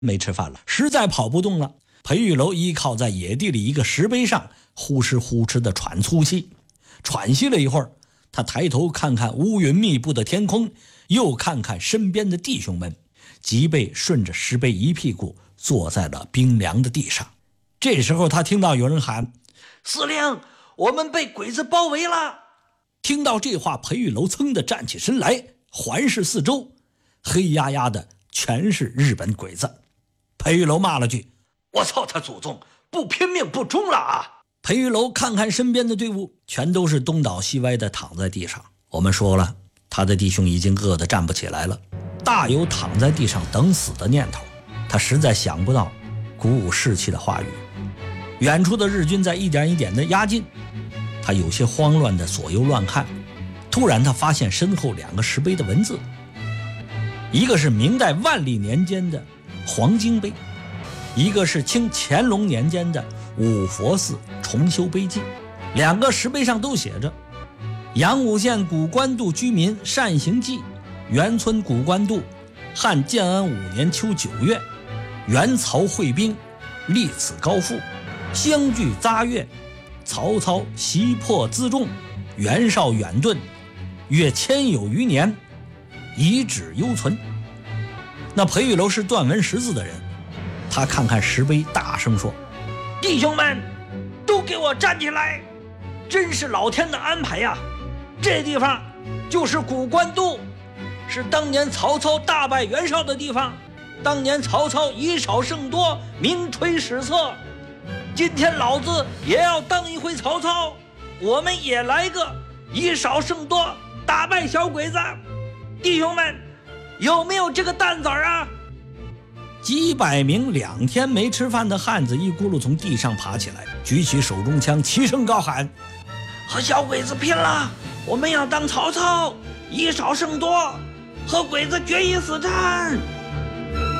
没吃饭了，实在跑不动了。裴玉楼依靠在野地里一个石碑上，呼哧呼哧地喘粗气。喘息了一会儿，他抬头看看乌云密布的天空，又看看身边的弟兄们，脊背顺着石碑一屁股坐在了冰凉的地上。这时候他听到有人喊：“ 司令，我们被鬼子包围了！” 听到这话，裴玉楼噌地站起身来，环视四周，黑压压的全是日本鬼子。裴玉楼骂了句：“ 我操他祖宗，不拼命不中了啊！” 裴玉楼看看身边的队伍，全都是东倒西歪的躺在地上。我们说了，他的弟兄已经饿得站不起来了，大有躺在地上等死的念头。他实在想不到鼓舞士气的话语。远处的日军在一点一点地压近，他有些慌乱地左右乱看。突然他发现身后2个石碑的文字，一个是明代万历年间的黄金碑，一个是清乾隆年间的五佛寺重修碑记。2个石碑上都写着：阳武县古官渡居民善行记，原村古官渡，汉建安5年秋9月，元曹会兵立此高阜，相距杂月，曹操袭破辎重，袁绍远遁，约1000有余年，遗址犹存。那裴玉楼是断文识字的人，他看看石碑，大声说：“ 弟兄们，都给我站起来！真是老天的安排呀！这地方就是古官渡，是当年曹操大败袁绍的地方。当年曹操以少胜多，名垂史册。今天老子也要当一回曹操，我们也来个以少胜多，打败小鬼子。弟兄们，有没有这个担子啊？” 几百名2天没吃饭的汉子一咕噜从地上爬起来，举起手中枪，齐声高喊：“ 和小鬼子拼了！我们要当曹操，以少胜多，和鬼子决一死战！”